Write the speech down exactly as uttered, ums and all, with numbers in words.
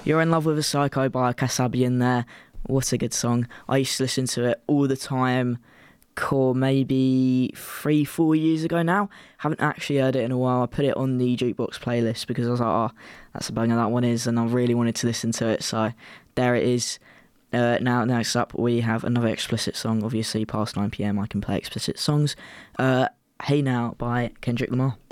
You're in Love with a Psycho by Kasabian there. What a good song. I used to listen to it all the time, cool, maybe three, four years ago now. Haven't actually heard it in a while. I put it on the Jukebox playlist because I was like, oh, that's a banger that one is, and I really wanted to listen to it, so there it is. Uh, now, next up, we have another explicit song. Obviously, past nine p.m, I can play explicit songs. Uh, Hey Now by Kendrick Lamar.